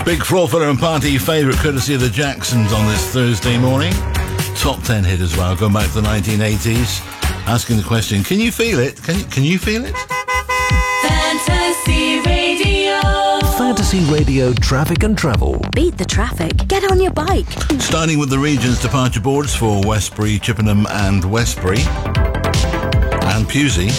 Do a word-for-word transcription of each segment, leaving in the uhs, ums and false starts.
Big floor filler and party favourite courtesy of the Jacksons on this Thursday morning. Top ten hit as well, going back to the nineteen eighties. Asking the question, can you feel it? Can you, can you feel it? Fantasy Radio. Fantasy Radio Traffic and Travel. Beat the traffic. Get on your bike. Starting with the region's departure boards for Westbury, Chippenham and Westbury. And Pewsey.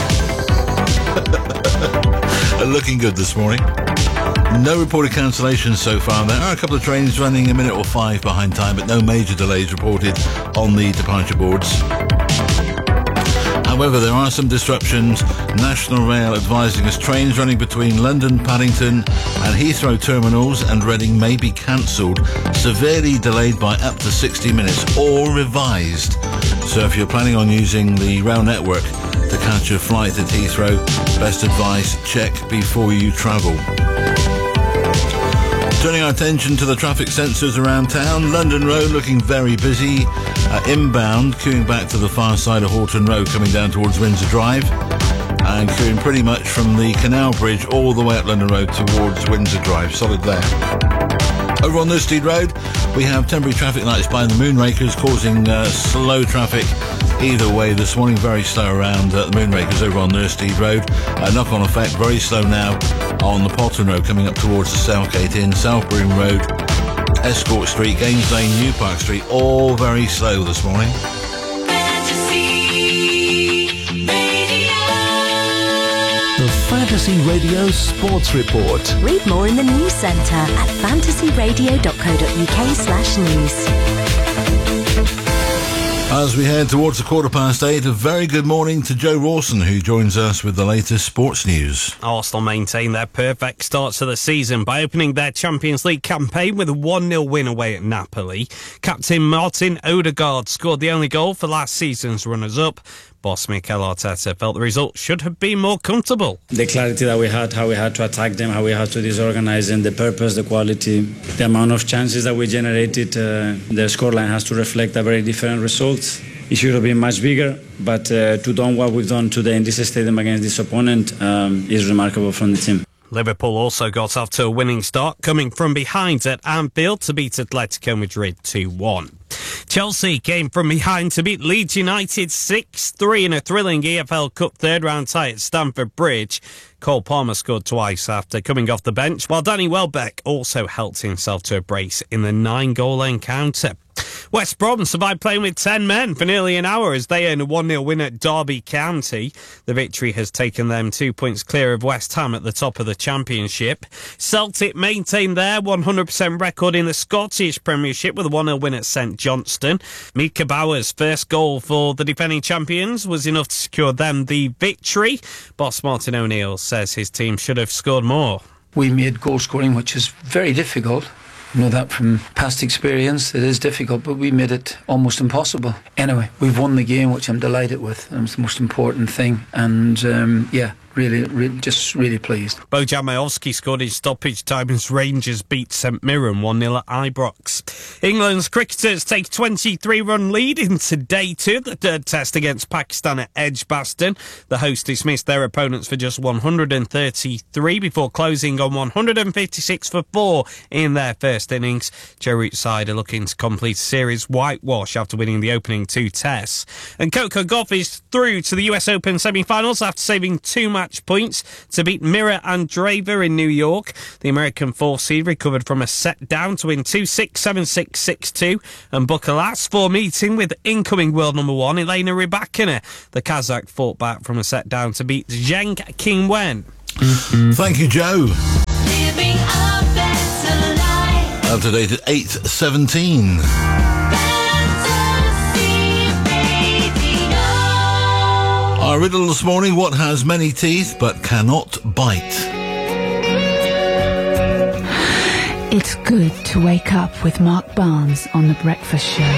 Looking good this morning. No reported cancellations so far. There are a couple of trains running a minute or five behind time, but no major delays reported on the departure boards. However, there are some disruptions. National Rail advising us trains running between London, Paddington and Heathrow terminals and Reading may be cancelled, severely delayed by up to sixty minutes or revised. So if you're planning on using the rail network to catch a flight at Heathrow, best advice, check before you travel. Turning our attention to the traffic sensors around town, London Road looking very busy. Uh, inbound, queuing back to the far side of Horton Road, coming down towards Windsor Drive. And queuing pretty much from the Canal Bridge all the way up London Road towards Windsor Drive. Solid there. Over on Newstead Road, we have temporary traffic lights by the Moonrakers causing uh, slow traffic either way this morning. Very slow around uh, the Moonrakers over on Newstead Road. Uh, knock-on effect, very slow now on the Potton Road coming up towards the Southgate Inn, South Broom Road, Escort Street, Gaines Lane, New Park Street, all very slow this morning. The Fantasy Radio Sports Report. Read more in the news centre at fantasyradio.co.uk slash news. As we head towards the quarter past eight, a very good morning to Joe Rawson, who joins us with the latest sports news. Arsenal maintain their perfect start to the season by opening their Champions League campaign with a one nil win away at Napoli. Captain Martin Odegaard scored the only goal for last season's runners-up. Boss Mikel Arteta felt the result should have been more comfortable. The clarity that we had, how we had to attack them, how we had to disorganize them, the purpose, the quality, the amount of chances that we generated, uh, the scoreline has to reflect a very different result. It should have been much bigger, but uh, to do what we've done today in this stadium against this opponent um, is remarkable from the team. Liverpool also got off to a winning start, coming from behind at Anfield to beat Atletico Madrid two one. Chelsea came from behind to beat Leeds United six three in a thrilling E F L Cup third-round tie at Stamford Bridge. Cole Palmer scored twice after coming off the bench, while Danny Welbeck also helped himself to a brace in the nine-goal encounter. West Brom survived playing with ten men for nearly an hour as they earned a one nil win at Derby County. The victory has taken them two points clear of West Ham at the top of the Championship. Celtic maintained their one hundred percent record in the Scottish Premiership with a one nil win at St Johnstone. Mika Bauer's first goal for the defending champions was enough to secure them the victory. Boss Martin O'Neill says his team should have scored more. We made goal scoring, which is very difficult. You know that from past experience. It is difficult, but we made it almost impossible. Anyway, we've won the game, which I'm delighted with. That's the most important thing. And, um, yeah, really, really, just really pleased. Bojan Majowski scored in stoppage time as Rangers beat St Mirren one nil at Ibrox. England's cricketers take a twenty-three run lead into day two, the third test against Pakistan at Edgbaston. The hosts dismissed their opponents for just one hundred thirty-three before closing on one hundred fifty-six for four in their first innings. Joe Root's side are looking to complete a series whitewash after winning the opening two tests. And Coco Gauff is through to the U S Open semi-finals after saving two match points to beat Mira Andreeva in New York. The American four-seed recovered from a set down to win two six, seven six, six two and book a last four meeting with incoming world number one Elena Rybakina. The Kazakh fought back from a set down to beat Zheng Qinwen. Thank you, Joe. Living a better life. Up to date at eight seventeen. Our riddle this morning, what has many teeth but cannot bite? It's good to wake up with Mark Barnes on The Breakfast Show.